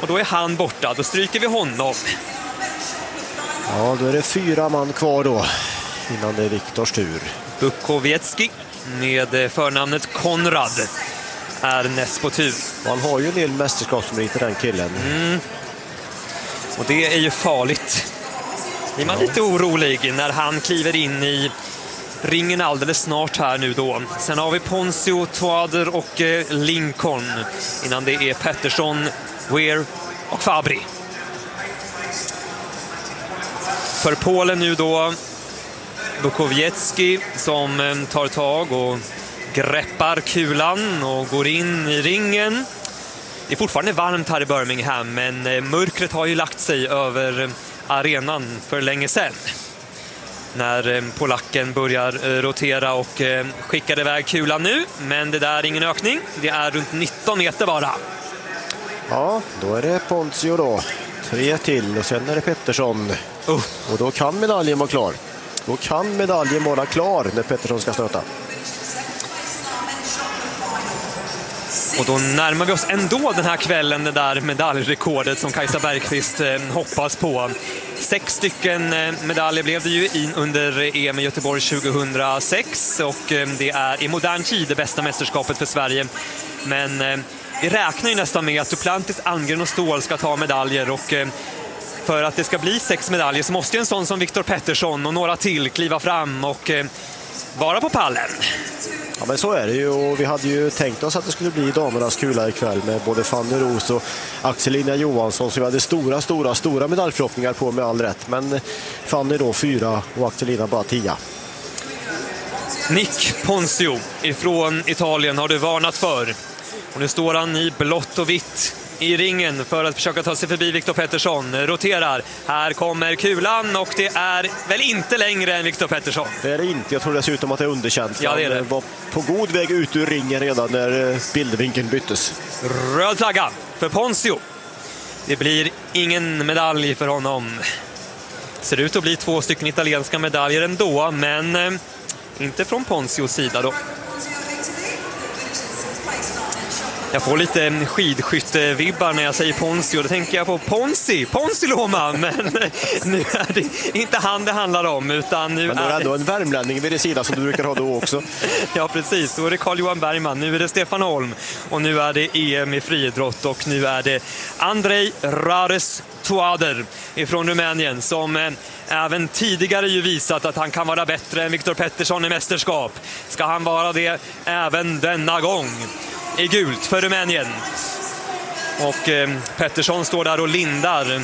Och då är han borta, då stryker vi honom. Ja, då är det 4 man kvar då innan det är Viktors tur. Bukowiecki med förnamnet Konrad är näst på tur. Han har ju en del mästerskapsmeriter, den killen. Och det är ju farligt. Blir man lite orolig när han kliver in i ringen alldeles snart här nu då. Sen har vi Ponzio, Toader och Lincoln innan det är Pettersson, Weir och Fabri. För Polen nu då Bukowiecki som tar tag och greppar kulan och går in i ringen. Det är fortfarande varmt här i Birmingham, men mörkret har ju lagt sig över arenan för länge sedan. När polacken börjar rotera och skickar iväg kulan nu. Men det där är ingen ökning. Det är runt 19 meter bara. Ja, då är det Ponzio då. 3 till och sen är det Pettersson. Och då kan medaljen vara klar. Då kan medaljen vara klar när Pettersson ska stöta. Och då närmar vi oss ändå den här kvällen det där medaljrekordet som Kajsa Bergqvist hoppas på. 6 stycken medaljer blev det ju under EM i Göteborg 2006 och det är i modern tid det bästa mästerskapet för Sverige. Men vi räknar ju nästan med att Duplantis, Almgren och Ståhl ska ta medaljer och för att det ska bli 6 medaljer så måste ju en sån som Viktor Pettersson och några till kliva fram och vara på pallen. Ja, men så är det ju, och vi hade ju tänkt oss att det skulle bli damernas kula ikväll med både Fanny Roos och Axelina Johansson, så vi hade stora medaljförhoppningar på med all rätt. Men Fanny då 4 och Axelina bara 10. Nick Ponzio ifrån Italien har du varnat för. Och nu står han i blått och vitt i ringen för att försöka ta sig förbi Viktor Pettersson. Roterar. Här kommer kulan och det är väl inte längre än Viktor Pettersson. Det är det inte. Jag tror dessutom att det är underkänt. Ja, det är det. Han var på god väg ut ur ringen redan när bildvinkeln byttes. Röd flagga för Ponzio. Det blir ingen medalj för honom. Ser ut att bli 2 stycken italienska medaljer ändå, men inte från Ponzios sida då. Jag får lite skidskyttevibbar när jag säger Ponzio. Då tänker jag på Ponzi Loma. Men nu är det inte han det handlar om. Utan nu men är det ändå en värmlänning vid din sida som du brukar ha då också. Ja, precis. Då är det Carl-Johan Bergman. Nu är det Stefan Holm. Och nu är det EM i friidrott. Och nu är det Andrei Rares Toader ifrån Rumänien som även tidigare ju visat att han kan vara bättre än Viktor Pettersson i mästerskap. Ska han vara det även denna gång? I gult för Rumänien. Och Pettersson står där och lindar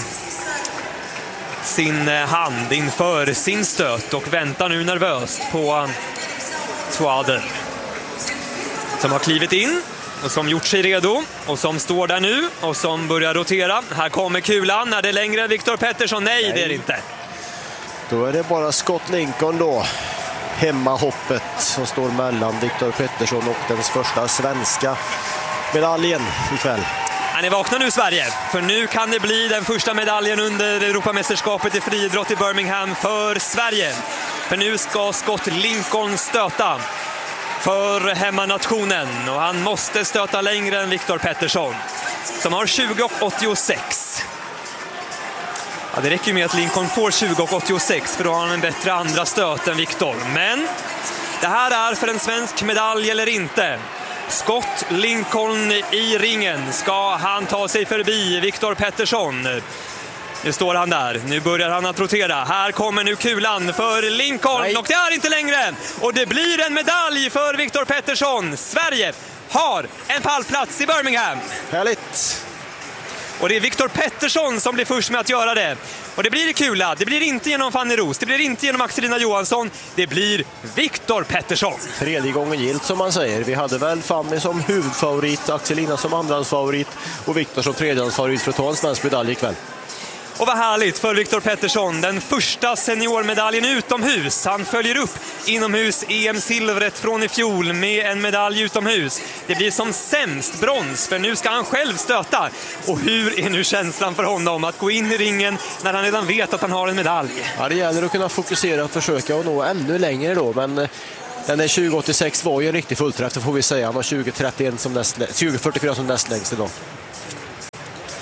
sin hand inför sin stöt och väntar nu nervöst på Toader som har klivit in och som gjort sig redo och som står där nu och som börjar rotera. Här kommer kulan. Är det längre än Viktor Pettersson? Nej, det är det inte. Då är det bara Scott Lincoln då. Hemmahoppet som står mellan Viktor Pettersson och den första svenska medaljen ikväll. Han är vakna nu, Sverige, för nu kan det bli den första medaljen under Europamästerskapet i friidrott i Birmingham för Sverige. För nu ska Scott Lincoln stöta för hemmanationen och han måste stöta längre än Viktor Pettersson som har 20,86. Ja, det räcker ju med att Lincoln får 20,86 för då har han en bättre andra stöt än Viktor. Men det här är för en svensk medalj eller inte. Scott Lincoln i ringen. Ska han ta sig förbi Viktor Pettersson? Nu står han där. Nu börjar han att rotera. Här kommer nu kulan för Lincoln. Nej. Och det är inte längre. Och det blir en medalj för Viktor Pettersson. Sverige har en pallplats i Birmingham. Härligt. Och det är Viktor Pettersson som blir först med att göra det. Och det blir i kula. Det blir inte genom Fanny Roos. Det blir inte genom Axelina Johansson. Det blir Viktor Pettersson. 3:e gången gilt som man säger. Vi hade väl Fanny som huvudfavorit, Axelina som andrahandsfavorit och Viktor som tredjehandsfavorit för att ta en svensk medalj ikväll. Och vad härligt för Viktor Pettersson. Den första seniormedaljen utomhus. Han följer upp inomhus EM-silvret från i fjol med en medalj utomhus. Det blir som sämst brons, för nu ska han själv stöta. Och hur är nu känslan för honom att gå in i ringen när han redan vet att han har en medalj? Ja, det gäller att kunna fokusera och försöka och nå ännu längre då, men den där 2086 var ju en riktig fullträff, får vi säga. Han har 2044 som näst längst idag.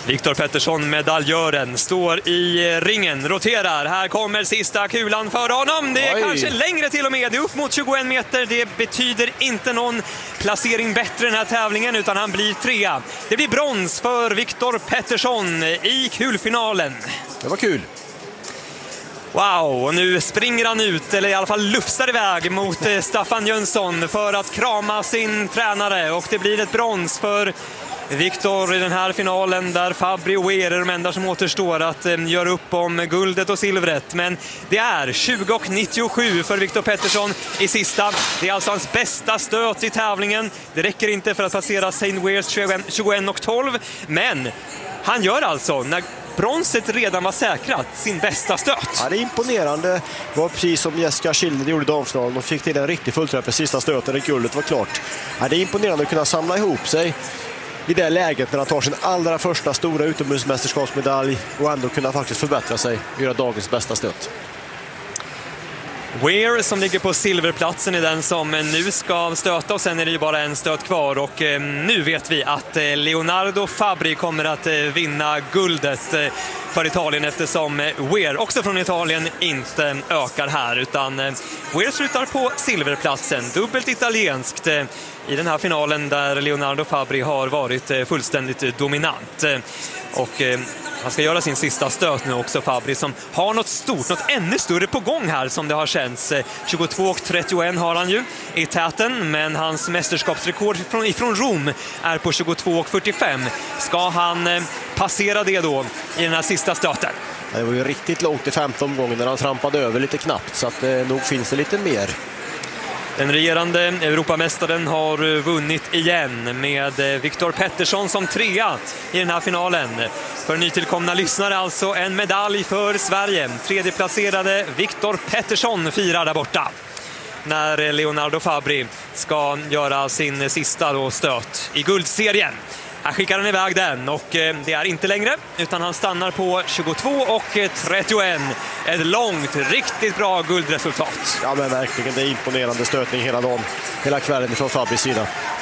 Viktor Pettersson, medaljören, står i ringen, roterar. Här kommer sista kulan för honom. Det är kanske längre till och med. Det är upp mot 21 meter. Det betyder inte någon placering bättre i den här tävlingen, utan han blir 3. Det blir brons för Viktor Pettersson i kulfinalen. Det var kul. Wow, och nu springer han ut, eller i alla fall lufsar iväg mot Staffan Jönsson för att krama sin tränare. Och det blir ett brons för Viktor i den här finalen, där Fabri och Weir är de enda som återstår att göra upp om guldet och silvret. Men det är 20,97 för Viktor Pettersson i sista. Det är alltså hans bästa stöt i tävlingen. Det räcker inte för att passera St. Weirs 21,12, men han gör alltså, när bronset redan var säkrat, sin bästa stöt. Ja, det är imponerande. Det var precis som Jessica Schilder gjorde i damfinalen och fick till en riktig fullträff i sista stöten när guldet var klart. Ja, det är imponerande att kunna samla ihop sig i det läget när han tar sin allra första stora utomhusmästerskapsmedalj och ändå kunna faktiskt förbättra sig och göra dagens bästa stöt. Weir som ligger på silverplatsen är den som nu ska stöta, och sen är det ju bara en stöt kvar, och nu vet vi att Leonardo Fabri kommer att vinna guldet för Italien, eftersom Weir, också från Italien, inte ökar här, utan Weir slutar på silverplatsen, dubbelt italienskt i den här finalen där Leonardo Fabri har varit fullständigt dominant. Och han ska göra sin sista stöt nu också, Fabri, som har något stort, något ännu större på gång här som det har känts. 22,31 har han ju i täten, men hans mästerskapsrekord ifrån Rom är på 22,45. Ska han passera det då i den här sista stöten? Det var ju riktigt långt i 15 omgången när han trampade över lite knappt, så att nog finns det lite mer. Den regerande Europamästaren har vunnit igen med Viktor Pettersson som 3:a i den här finalen. För nytillkomna lyssnare alltså en medalj för Sverige. 3:e placerade Viktor Pettersson firar där borta, när Leonardo Fabri ska göra sin sista då stöt i guldserien. Här skickar han iväg den, och det är inte längre, utan han stannar på 22,31. Ett långt, riktigt bra guldresultat. Ja, men verkligen, det är imponerande stötning hela dagen, hela kvällen från Fabris sida.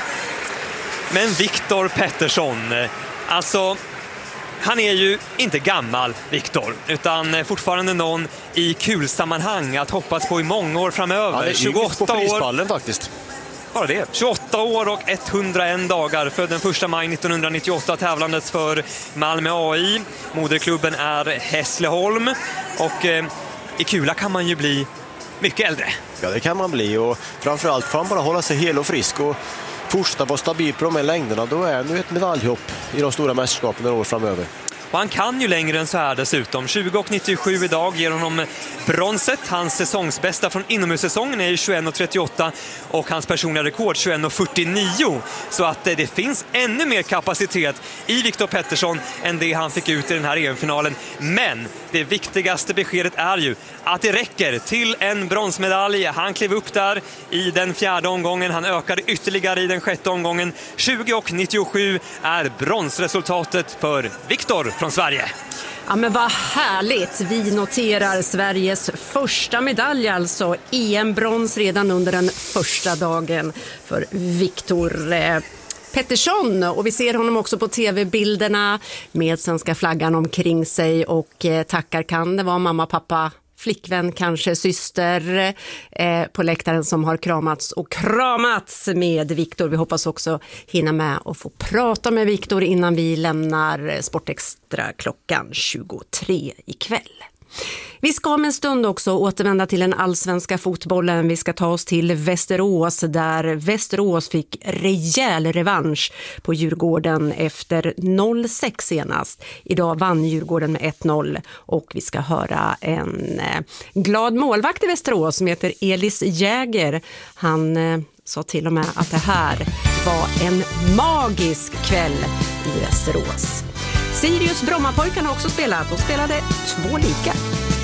Men Viktor Pettersson, alltså, han är ju inte gammal, Viktor, utan fortfarande någon i kulsammanhang att hoppas på i många år framöver. Ja, det är 28 på prispallen år faktiskt. Bara det. 28 år och 101 dagar. Född den 1 maj 1998, tävlandet för Malmö AI. Moderklubben är Hässleholm, och i kula kan man ju bli mycket äldre. Ja, det kan man bli, och framförallt får man bara hålla sig hel och frisk och fortsätta vara stabil på de här längderna. Då är nu ett medaljhopp i de stora mästerskapen några år framöver. Och han kan ju längre än så här dessutom. 20,97 idag ger honom bronset. Hans säsongsbästa från inomhussäsongen är 21,38 och hans personliga rekord 21,49. Så att det finns ännu mer kapacitet i Viktor Pettersson än det han fick ut i den här EM-finalen. Men det viktigaste beskedet är ju att det räcker till en bronsmedalj. Han klev upp där i den 4:e omgången. Han ökade ytterligare i den 6:e omgången. 20,97 är bronsresultatet för Viktor från Sverige. Ja, men vad härligt. Vi noterar Sveriges första medalj, alltså EM-brons redan under den första dagen för Viktor Pettersson, och vi ser honom också på tv-bilderna med svenska flaggan omkring sig, och tackar kan det vara mamma, pappa, flickvän, kanske syster på läktaren som har kramats med Viktor. Vi hoppas också hinna med och få prata med Viktor innan vi lämnar Sportextra klockan 23 ikväll. Vi ska om en stund också återvända till den allsvenska fotbollen. Vi ska ta oss till Västerås, där Västerås fick rejäl revansch på Djurgården efter 0-6 senast. Idag vann Djurgården med 1-0, och vi ska höra en glad målvakt i Västerås som heter Elis Jäger. Han sa till och med att det här var en magisk kväll i Västerås. Sirius Brommapojkarna har också spelat och spelade 2 lika.